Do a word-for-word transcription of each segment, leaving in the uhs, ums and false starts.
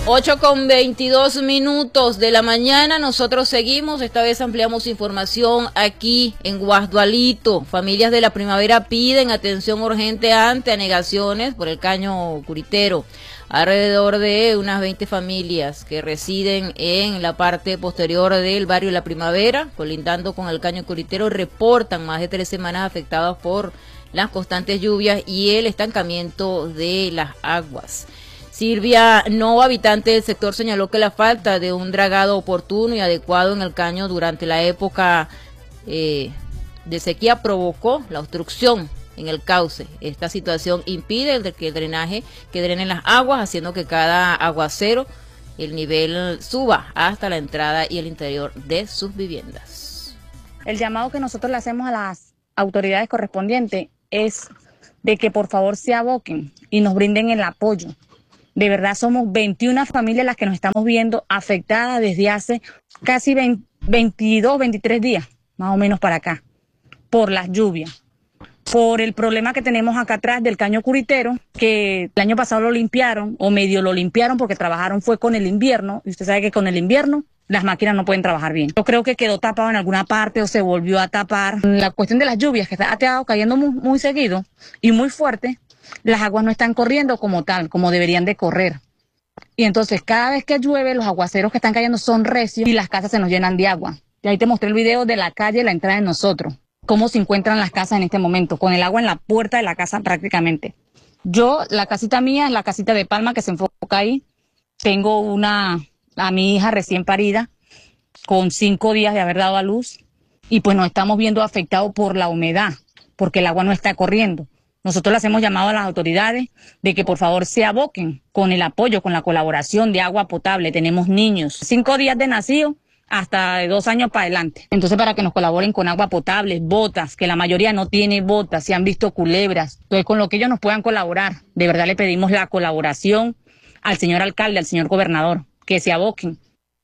ocho con veintidós minutos de la mañana, nosotros seguimos, esta vez ampliamos información aquí en Guasdualito. Familias de la Primavera piden atención urgente ante anegaciones por el caño curitero. Alrededor de unas veinte familias que residen en la parte posterior del barrio La Primavera, colindando con el caño curitero, reportan más de tres semanas afectadas por las constantes lluvias y el estancamiento de las aguas. Silvia Nova, habitante del sector, señaló que la falta de un dragado oportuno y adecuado en el caño durante la época eh, de sequía provocó la obstrucción en el cauce. Esta situación impide el, que el drenaje que drenen las aguas, haciendo que cada aguacero el nivel suba hasta la entrada y el interior de sus viviendas. El llamado que nosotros le hacemos a las autoridades correspondientes es de que por favor se aboquen y nos brinden el apoyo. De verdad somos veintiuna familias las que nos estamos viendo afectadas desde hace casi veintidós, veintitrés días, más o menos para acá, por las lluvias, por el problema que tenemos acá atrás del caño curitero, que el año pasado lo limpiaron, o medio lo limpiaron porque trabajaron fue con el invierno, y usted sabe que con el invierno las máquinas no pueden trabajar bien. Yo creo que quedó tapado en alguna parte o se volvió a tapar. La cuestión de las lluvias, que ha estado cayendo muy, muy seguido y muy fuerte, las aguas no están corriendo como tal, como deberían de correr. Y entonces cada vez que llueve, los aguaceros que están cayendo son recios y las casas se nos llenan de agua. Y ahí te mostré el video de la calle, la entrada de nosotros, cómo se encuentran las casas en este momento, con el agua en la puerta de la casa prácticamente. Yo, la casita mía es la casita de palma que se enfoca ahí. Tengo una, a mi hija recién parida, con cinco días de haber dado a luz, y pues nos estamos viendo afectados por la humedad, porque el agua no está corriendo. Nosotros le hacemos llamado a las autoridades de que por favor se aboquen con el apoyo, con la colaboración de agua potable. Tenemos niños, cinco días de nacido hasta de dos años para adelante. Entonces para que nos colaboren con agua potable, botas, que la mayoría no tiene botas, se han visto culebras. Entonces con lo que ellos nos puedan colaborar, de verdad le pedimos la colaboración al señor alcalde, al señor gobernador, que se aboquen.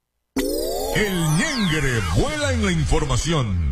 El ñengre vuela en la información.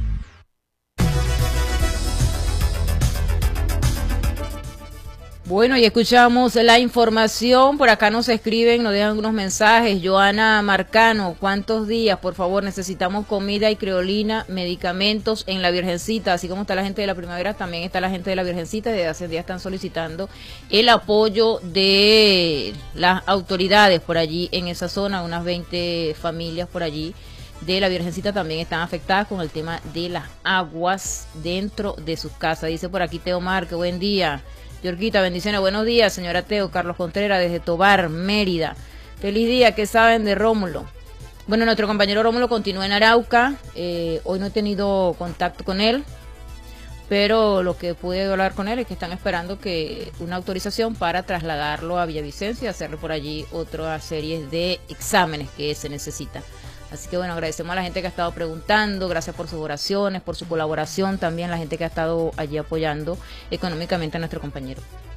Bueno, y escuchamos la información, por acá nos escriben, nos dejan unos mensajes. Joana Marcano, ¿cuántos días? Por favor, necesitamos comida y creolina, medicamentos en la Virgencita, así como está la gente de la Primavera, también está la gente de la Virgencita, desde hace días están solicitando el apoyo de las autoridades por allí en esa zona, unas veinte familias por allí de la Virgencita también están afectadas con el tema de las aguas dentro de sus casas. Dice por aquí Teomar, que buen día. Yorquita, bendiciones, buenos días, señora Teo. Carlos Contreras desde Tobar, Mérida. Feliz día, ¿qué saben de Rómulo? Bueno, nuestro compañero Rómulo continúa en Arauca. Eh, hoy no he tenido contacto con él, pero lo que pude hablar con él es que están esperando que una autorización para trasladarlo a Villavicencio y hacerle por allí otra serie de exámenes que se necesitan. Así que bueno, agradecemos a la gente que ha estado preguntando, gracias por sus oraciones, por su colaboración, también la gente que ha estado allí apoyando económicamente a nuestro compañero.